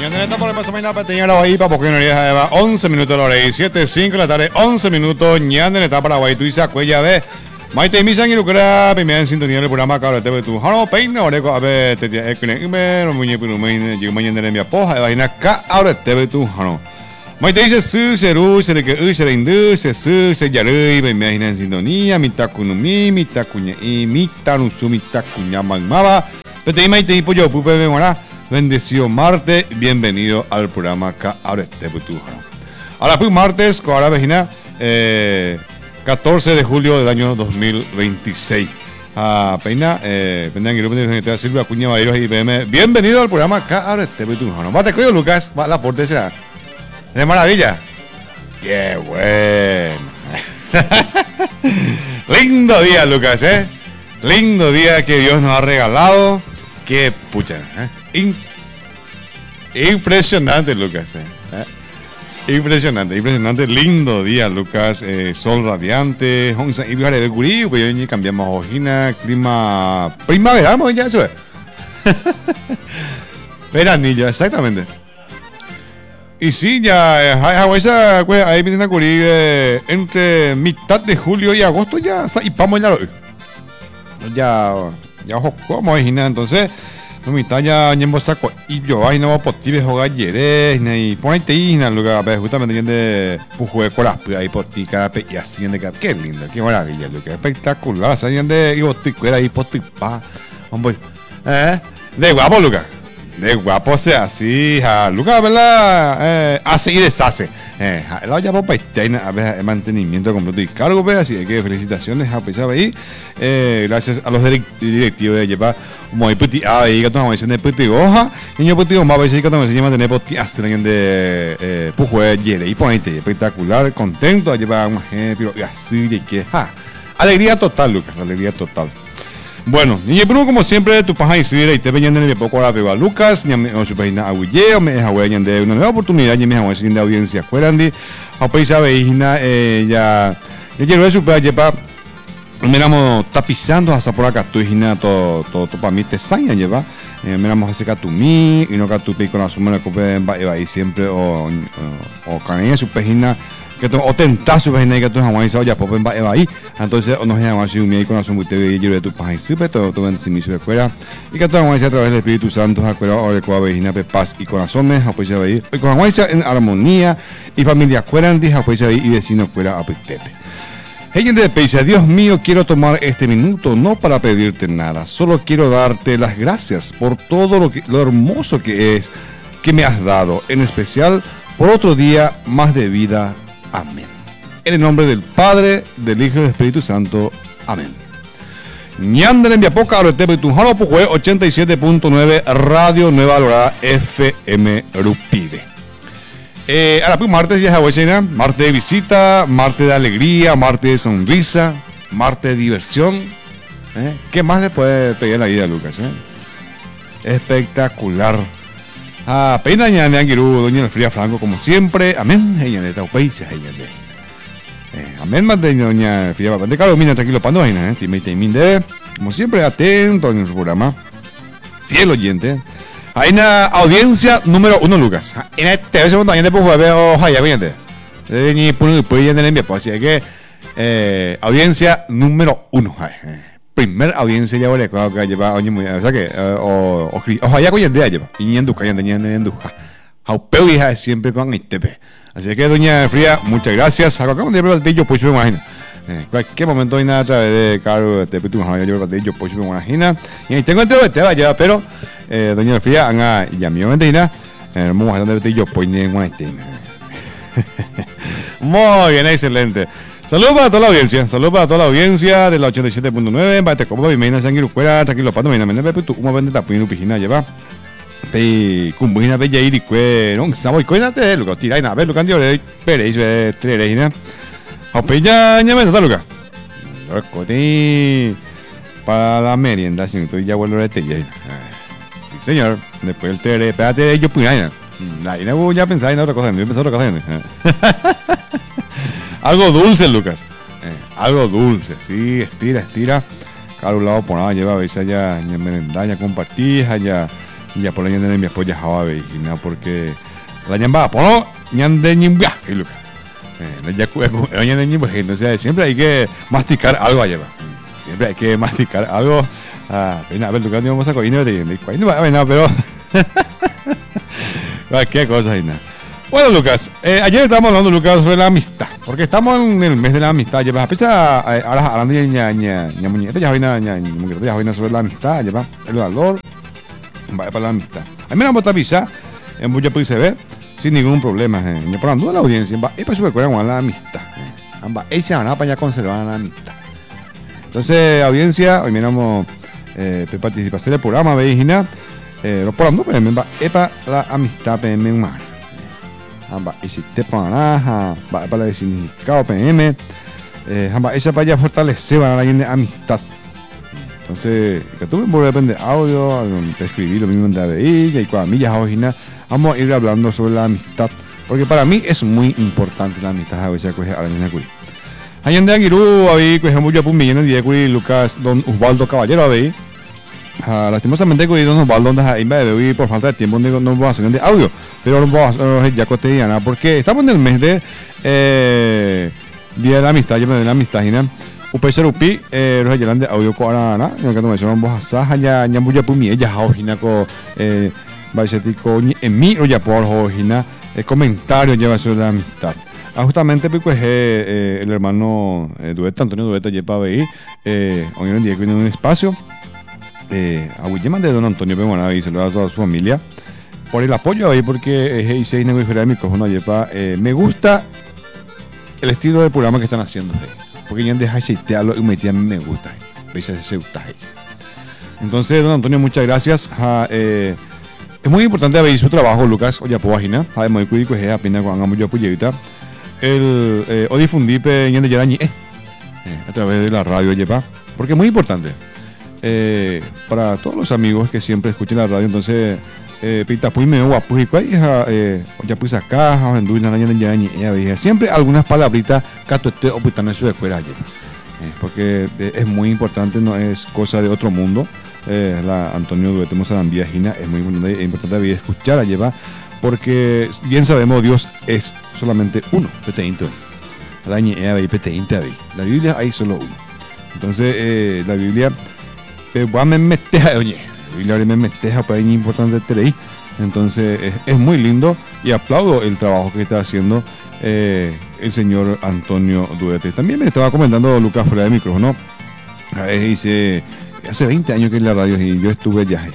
Ñandereta por el paso mañana para tener Paraguay para porque no lleva 11 minutos la hora y 7:05 de la tarde, 11 minutos. Ñandereta Paraguay, tú dices cuella de Maite Misan y Lucra, primera en sintonía del programa Cabra TV tu. Hano peine oreco a ver te tiene que me lo muñe pero me llega mañana de mi apoja de vaina Cabra TV tu. Hano Maite dice su seru se de que se de indu se su se yarei me imagina en sintonía mitakunumi mitakuña y mitanusu mitakuña magmaba. Pero Maite y pollo pupe me mora. Bendecido martes, bienvenido al programa Cabra TV tu. Ahora pues martes, ahora vecina 14 de julio del año 2026. Peina, Pendan Grupo de Silvia Cuña Bayeros y IBM. Bienvenido al programa Cabra TV tu. No mate coyo Lucas, va la porte será. De maravilla. Qué bueno. Lindo día, Lucas, lindo día que Dios nos ha regalado. Qué pucha, impresionante, Lucas, Impresionante, lindo día, Lucas, sol radiante, y de Gurí, pues cambiamos hojina, clima primaveral, ya eso es. Veranillo, exactamente. Y sí, ya, ahí empiezan a cubrir entre mitad de julio y agosto, ya, y vamos ya, como hojina, entonces. No me está ya en saco y yo ahí no por ti viejo galleres y ponete hina lugar justamente de pujo de corazón ahí por ti cada y así de qué lindo, qué maravilla, lo que espectacular, salían de y boticuera ahí por ti pa hombre de guapo Lucas, de guapo sea así Lucas, ¿verdad? Hace y deshace la olla por a ver mantenimiento completo y cargo, así que felicitaciones a pesar de ahí, gracias a los directivos de llevar como hay puti ahí que estamos diciendo puti hoja y yo puti más veces que estamos diciendo mantener puti hasta de pujo de hielo y ponete espectacular, contento a llevar un ejemplo y así que alegría total, Lucas, alegría total. Bueno, y Bruno, como siempre, tu paja y sidra y te venían en el poco a la Lucas, ni a su página aguilleo, me deja huellan de una nueva oportunidad, y me deja huellan de audiencia fuera, a paisa veína, ya quiero eso, pero lleva, me éramos tapizando hasta por acá, tu hijina, todo para mí te saña, lleva, me éramos hace catumí, y no catupi con la suma de cope, va y siempre, o canella su página. O tentar su vecina que tú jamás ya pues va ahí entonces nos llama así un día con la sombra TV y yo de tu página super todo en sí mismo escuela y que tú jamás a través del Espíritu Santo acuerdo ahora con la vecina de paz y corazón me pues ya ahí y con jamás en armonía y familia escuela pues ahí y vecino escuela a Petepe. Gente de Peisa, Dios mío, quiero tomar este minuto no para pedirte nada, solo quiero darte las gracias por todo lo hermoso que es que me has dado, en especial por otro día más de vida. Amén. En el nombre del Padre, del Hijo y del Espíritu Santo. Amén. Ñandere en Viapoca, Arotebe, Tujano, Pujue, 87.9, Radio Nueva Lorada, FM Rupide. Ahora pues martes ya es martes de visita, martes de alegría, martes de sonrisa, martes de diversión. ¿Qué más le puede pedir a la vida, Lucas? Espectacular. Pena ñande angiru doña Fría Franco como siempre. Amén. Ella de Taupaisa, ella de. Amén más de doña Fría de Carlos Mina tranquilo pando vaina, de como siempre atento en su programa. Fiel oyente. Hay una audiencia número 1, Lucas. En este segundo año de pujo ver oja ya viene. De ni puno pues ya en así que audiencia número 1. Primer audiencia ya vale que lleva o sea que ojalá con yandea lleva y yanduca jaupeu hija siempre con ITP. Así que doña Fría, muchas gracias. Acabamos de ver el yo pues me imagino. Cualquier momento hay nada a través de Carlos de Petu, yo pues me imagino. Y ahí tengo entero te va lleva, pero doña Fría anga ya mi mentira. Vamos a de yo pues en una muy bien, excelente. Saludos para toda la audiencia de la 87.9. Bate como mi mena sangue ruquera, tranquilo pato mena mena petu uma vende tapino pijina lleva. Pe kumbuina bella iri que no sabe cuéntate lo que tira ina ver lo que dio pere trerejina. Opeya ñame está lugar. Loco ti para la merienda sin tú ya vuelvo a te ya. Sí, señor. Después el tere, espérate yo puñana. Ahí no voy a pensar en otra cosa, yo pensé otra cosa. Algo dulce, Lucas. Algo dulce, sí, estira. Cada un lado por nada lleva a veces allá, merendalla, compartís allá. ya por la ñande de mi esposa java vejina porque la ñamba polo ñande ñimbia y Lucas la ñande ñimbia entonces siempre hay que masticar algo allá siempre hay que masticar algo a ver Lucas no vamos a coger no pero qué cosa y nada. Bueno, Lucas, ayer estábamos hablando, Lucas, sobre la amistad, porque estamos en el mes de la amistad. Lleva, a pesar ahora hablando de muñeca, ya vaina sobre la amistad, lleva el valor, va para la amistad. A mí me vamos a avisar, en mucha pues se ve, sin ningún problema. Ni por la audiencia, va, es para superar con la amistad. Amba, esa van a para conservar la amistad. Entonces, audiencia, hoy miramos participación del programa, veis, lo por la va, es para la amistad, PM, Hamba, existe para el significado PM, hamba, esa para ya fortalecer la amistad. Entonces, que tú me depende de audio, escribir lo mismo de ahí, y cuando a mí ya vamos a ir hablando sobre la amistad, porque para mí es muy importante la amistad. A veces coge a la niña curi. Hay en Angiru, ahí coge mucho por millones de curi, Lucas, don Osvaldo Caballero, ahí. Lastimosamente con don Osvaldo ahí por falta de tiempo no vamos a hacer de audio, pero no vamos a hacer ya cotidiana porque estamos en el mes de Día de la Amistad, ya de la amistad, Upi, los llenan de audio coarana, que no me son voz a ya muy pumi, ella hojina co baisetico en mí o ya por hojina comentario lleva sobre la amistad. Justamente pues el hermano Dueta, Antonio Dueta, lleva ahí hoy en día que viene un espacio. A William de don Antonio Pemonada y saluda a toda su familia por el apoyo ahí porque hice el micrófono me gusta el estilo de programa que están haciendo porque ya deja aceitearlo y me gusta entonces don Antonio muchas gracias es muy importante ver su trabajo Lucas oye página además cuico es apenas cuando hagamos yo apoyevita el o difundir a través de la radio porque es muy importante para todos los amigos que siempre escuchan la radio, entonces pita pues me guapo y cuál ya pues acá en duda ya siempre algunas palabritas que esté opitando en su escuela porque es muy importante, no es cosa de otro mundo. La Antonio Duete Mozarambia Gina es muy importante escuchar lleva porque bien sabemos Dios es solamente uno, la Biblia hay solo uno. Entonces la Biblia me meteja, oye, me meteja para ahí importante tener. Entonces es muy lindo y aplaudo el trabajo que está haciendo el señor Antonio Duete. También me estaba comentando Lucas fuera de micrófono. Dice, hace 20 años que en la radio y yo estuve allá.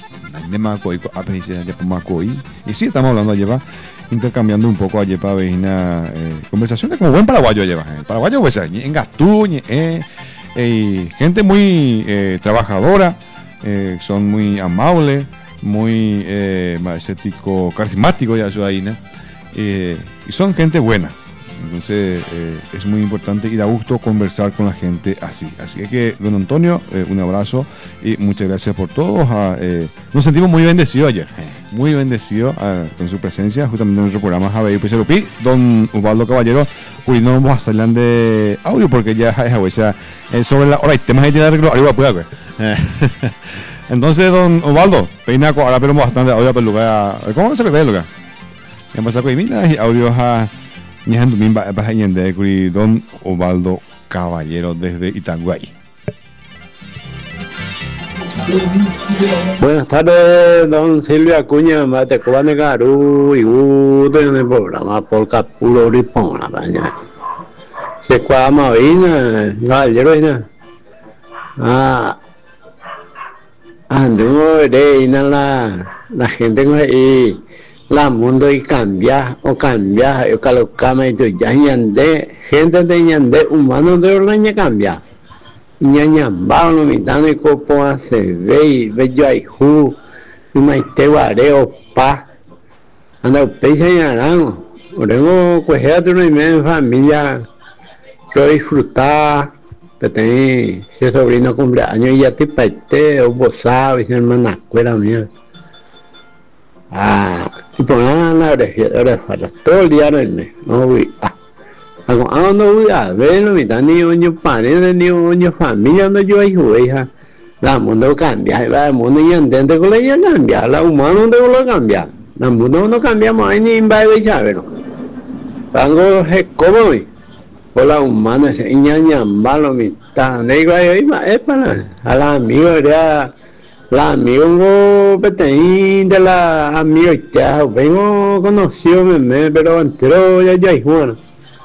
Y sí, estamos hablando allá, intercambiando un poco allá para conversaciones como buen paraguayo allá. Paraguayo, pues, en Gastuñe, gente muy trabajadora, son muy amables, muy macético, carismático ya su ahí, y son gente buena. Entonces es muy importante y da gusto conversar con la gente así. Así que don Antonio, un abrazo y muchas gracias por todo. Nos sentimos muy bendecidos ayer, muy bendecidos con su presencia justamente en nuestro programa Javier Piserupi, don Osvaldo Caballero. Uy, no vamos a salir de audio porque ya es sobre la hora y temas de tirar arriba pues. Entonces don Osvaldo, peinaco, ahora pero bastante audio para lugar. ¿Cómo se ve lugar? Ya pasa con y audio a mi gente misma de don Osvaldo Caballero desde Itaguay. Buenas tardes, don Silvio Acuña, mate cobane garu y gusto en el programa por capuro ripón la baña. Se cuama vina, gallero vina. Anduvo de la gente y la mundo y cambia o calocama y ya ñande, gente de ñande humano de orlaña cambia. Ñañambao no mitano y copo hace ve bello ay ju y maite guareo pa anda peixa ñarango oremo cuejea tu no y me familia yo disfrutar petén ese sobrino cumpleaños y ya te paite o bozado y hermana cuera mía y ponen la oreja todo el día no voy no voy a verlo, mitad ni oño parece, ni oño familia, no yo hay hija. la mundo cambia, la mundo y entende que le cambia, la humano de lo cambia, la mundo no cambiamos ahí ni en baile chavero. Tango es como por la humana se ñaña malo mitad, digo ahí es para a la amigo era la amigo peteín de la amigo ya vengo conocido pero entero ya Juan.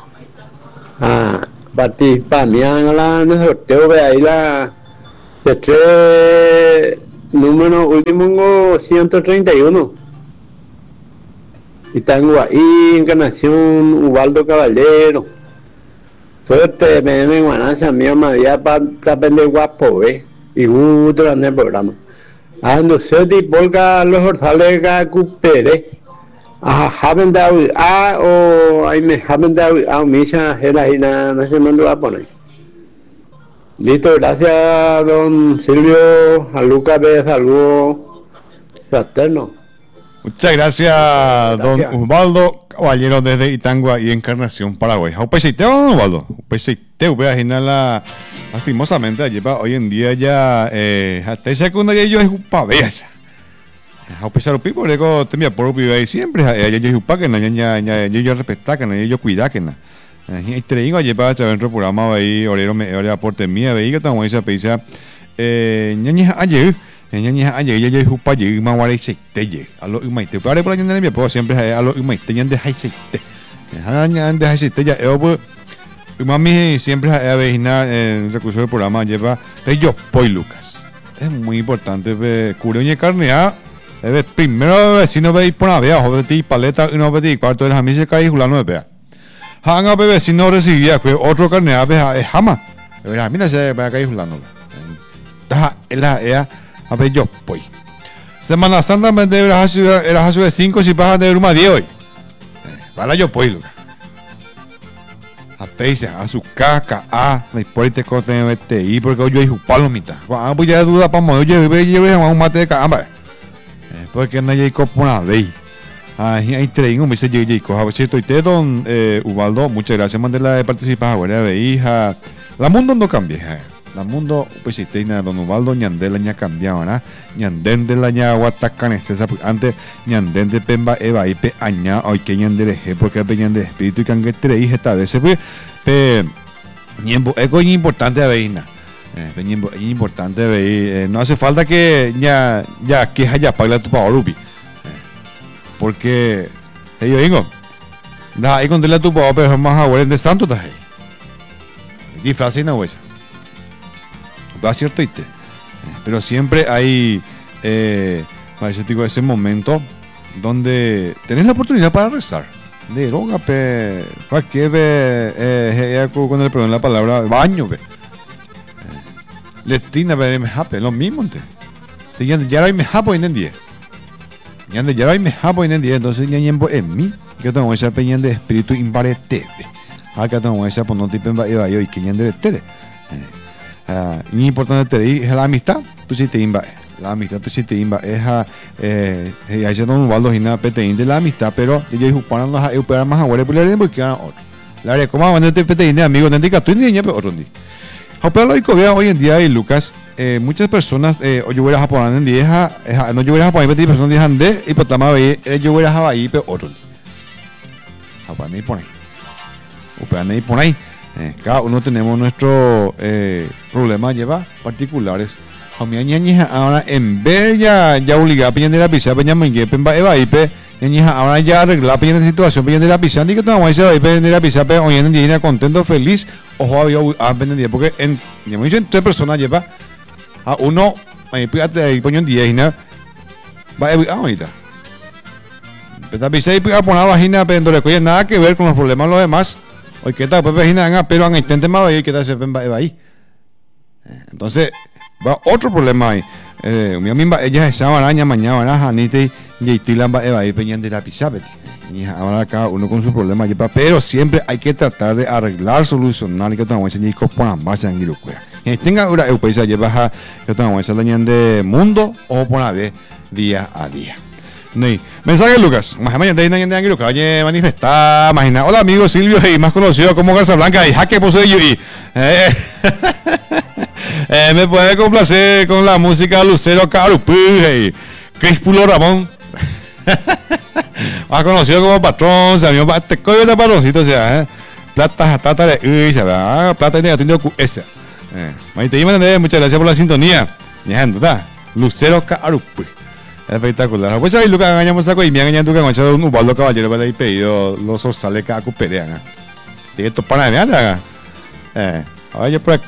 Participa mi la en el sorteo de ahí la de tres número último 131 y tengo ahí Encarnación Ubaldo Caballero todo este me guanacha mío María para aprender guapo y durante el programa ando sé de polka los orzales que recupere haben da o ahí me haben da misa era y no se mandó a poner. Listo, gracias don Silvio, a Lucas de saludo fraterno. Muchas gracias, don Osvaldo Caballero desde Itangua y Encarnación, Paraguay. Upeseiteo, don Osvaldo. Upeseiteo, voy a imaginar lastimosamente, lleva hoy en día ya hasta esa segunda ya yo es un pavesa. A pesar de por eso temía por ahí siempre yo upa que yo respetar que yo cuidar que y te digo lleva a través del programa ahí orero me aporte mía veí que estamos esa pizza ñaña ayer yo upa yo me guarda y se te a lo maite para por la ñaña me puedo siempre a lo maite ñan de se te ñan de se te ya yo mami siempre a vecina el recurso del programa lleva de yo poi Lucas es muy importante cureña carne primero vecino veis por una vea joder ti paleta y no veis cuarto de la misa que hay julano de vea hanga vecino recibía que otro carne ave jamás verá mira se va a caer julano da la ea a ver yo pues Semana Santa me de era hace de 5 si baja de Roma 10 hoy para yo pues a peisa a su caca la importe cosa de BTI porque yo hijo palo mitad pues ya duda para modo yo un mate de camba porque no hay copona de ahí traigo me dice Jacob a ver si estoy te don Ubaldo muchas gracias mandela de participar ahora de hija la mundo no cambia la mundo pues si te don Ubaldo ñandela ña cambiaba ¿no? Ñanden de la ña guatacan antes ñanden de pemba eva y pe aña hoy que ñandere porque peñan de espíritu y cangue tres esta vez pues ñembo es importante a veina es importante ver no hace falta que ya que haya pagar tu pago rupi porque yo digo da ahí contarle a tu pago pero más ahora de santo está ahí disfraz y no huesa va a cierto pero siempre hay parece digo ese momento donde tenés la oportunidad para rezar de droga cualquier con el perdón la palabra baño Letina me hape lo mismo ya hay me hapo en el día ya hay me hapo en el día entonces ya ñembo en mí que tengo esa peña de espíritu imbarete acá tengo esa por no tipo va yo y que ñende tele y importante te es la amistad tú sí te imba la amistad tú sí te imba es ahí se don Ubaldo y nada peteín de la amistad pero yo digo para no operar más ahora porque otro la área como van de peteín de amigos de indica tú ni niña pero otro día hoy en día y Lucas muchas personas yo voy a Japón en día no yo voy a Japón y personas dejan de y por tamar yo voy a Hawái pero otro Japón y por ahí operan y por ahí cada uno tenemos nuestro problema lleva particulares ahora en vez ya obligar a peñar de la pizza peñar me pemba eva y ahora ya arreglar peñar de situación peñar de la pizza y que estamos ahí peñar de la pizza hoy en día contento feliz ojo había pendiente porque ya me dicho en 3 personas lleva a uno ahí pongo en 10 y va ahorita pero pizza y poner la vagina pero no tiene nada que ver con los problemas de los demás hoy que tal pues vagina pero han intente más ahí que tal se va ahí entonces va otro problema ahí mi misma ella esa araña mañana Janite y Tilan va ahí peñan de la pizza y ahora cada uno con sus problemas lleva pero siempre hay que tratar de arreglar solucionar que estamos en Jacob por ambas en Girocuea tenga una paisa lleva que estamos en la de mundo o por una vez día a día mensaje Lucas mañana de Girocuea oye manifestar imagina hola amigo Silvio y más conocido como Garza Blanca y jaque posee yo y Me puede complacer con la música Lucero Carupí, Crispulo Ramón. Más conocido como patrón, se amigo, te coge de patroncito, o sea, plata, tata de se va, plata de negativo esa. Muchas gracias por la sintonía. Lucero Carupí. Espectacular. Pues ahí Lucas ganamos a y me han ganado que manchado un Ubaldo Caballero para el pedido los orzales que acuperean. Tiene to para nada. Oye por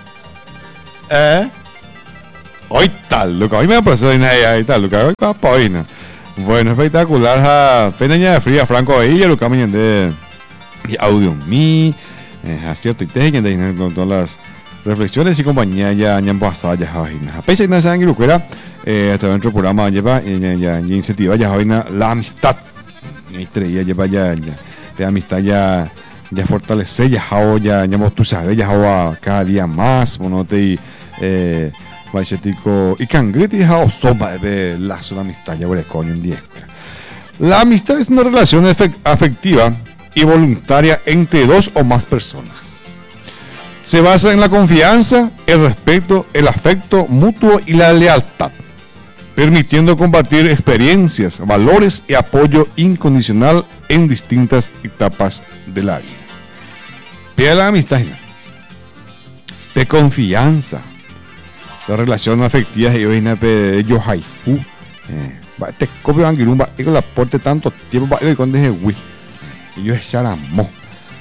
hoy tal, Lucas. Hoy me ha pasado ahí tal, Lucas. Hoy papá hoy no. Bueno, espectacular. Peña de fría Franco ahí, Lucas me de y audio mi acierto y técnica con todas las reflexiones y compañía ya han pasado ya a pesar de que no se hasta dentro del programa lleva ya incentiva ya la amistad y estrella lleva ya la amistad ya fortalece ya tú sabes ya cada día más monote y bachetico y cangrete ya sopa de lazo la amistad ya por coño un día. La amistad es una relación afectiva y voluntaria entre dos o más personas. Se basa en la confianza, el respeto, el afecto mutuo y la lealtad, permitiendo compartir experiencias, valores y apoyo incondicional en distintas etapas de la vida. Pide la amistad de confianza, la relación afectiva y hoy ellos hay te copio angirumba y con la porte tanto tiempo para con deje wi ellos echaramo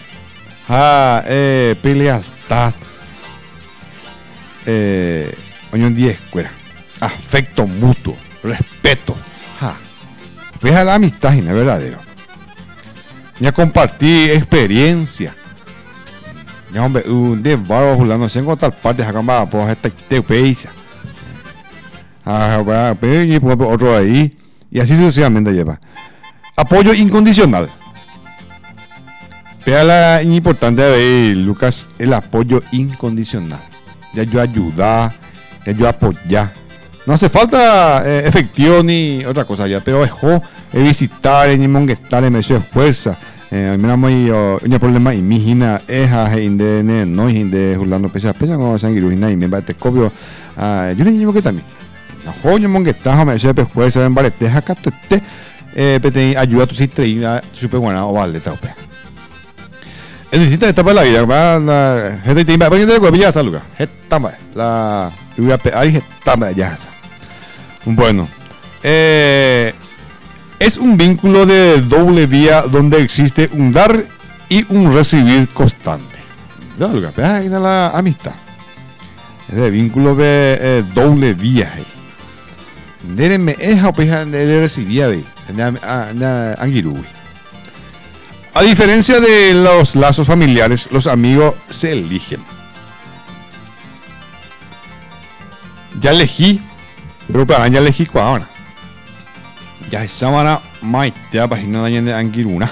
lealtad oñón 10 escuela afecto mutuo, respeto. Pues la amistad es verdadero. Ya compartí experiencia. Ya hombre, de barro fulano se encuentra tal parte acá más por esta peisa. Y otro ahí y así sucesivamente lleva. Apoyo incondicional. Pero la importante de Lucas el apoyo incondicional. Ya yo ayudar, ya yo apoyar. No hace falta efectivo ni otra cosa ya, pero es visitar, ni monguetar, me hizo fuerza. Mira, hay problema y mi hija es de no es de Julano pesa con sanguirujina y me va a te copio. Yo le digo que también. No, yo monguetar, me hizo fuerza en barete, acá tú te ayuda a tu sistema, super buena o vale, taupe. Es distinta etapa de la vida, la gente te invita, pero yo te ya saluda. La ya. Bueno, es un vínculo de doble vía donde existe un dar y un recibir constante. Ahí la amistad. Es de vínculo de doble vía. Dérenme esa opeja de recibir a diferencia de los lazos familiares, los amigos se eligen. Ya elegí, pero para ya elegí ahora. Ya esa vara maite a página de Angiruna.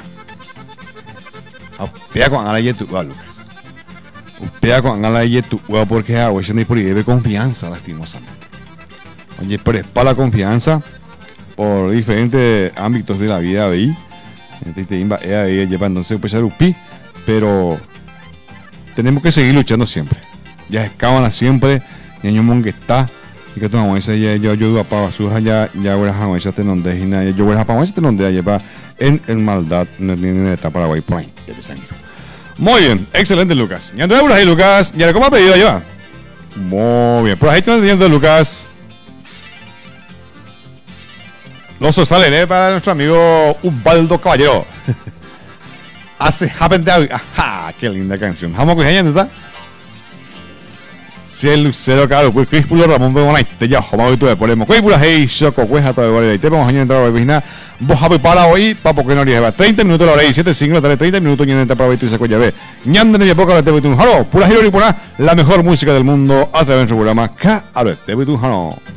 Pega con ala yetu Lucas. Pega con ala yetu porque a veces no hay por ahí de confianza lastimosamente. Oye, pero es para la confianza por diferentes ámbitos de la vida de ahí. Entonces pues pero tenemos que seguir luchando siempre. Ya escaban siempre niño mongueta y que tomamos ese yo ayudo a pa suja ya voy a esa tenonde y yo voy a pa esa tenonde lleva en maldad en esta Paraguay por ahí. Muy bien, excelente Lucas. Ya entonces por ahí Lucas, ya cómo ha pedido lleva. Muy bien, por ahí estamos teniendo Lucas. Los sostales para nuestro amigo Ubaldo Caballero. Hace happen day. Ajá, qué linda canción. Vamos con ella, ¿está? Si el Lucero Caro, pues Crispulo Ramón Bebonaite, ya, vamos a ver, ponemos. Cuípula, hey, choco, cueja, todo el te vamos a entrar a la vecina. Vos a para hoy, papo que no lleva 30 minutos la hora y 7, 5, 30 minutos y en esta para hoy, tú se cuella, ve. Ñanda en época de TV Halo, pura giro y pura, la mejor música del mundo a través de su programa, K, a ver, TV Halo.